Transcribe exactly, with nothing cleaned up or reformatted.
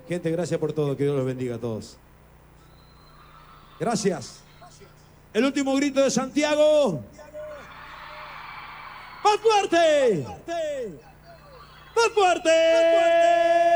Gente, gracias por todo. Que Dios los bendiga a todos. Gracias. El último grito de Santiago. ¡Más fuerte! ¡Más fuerte! ¡Más fuerte!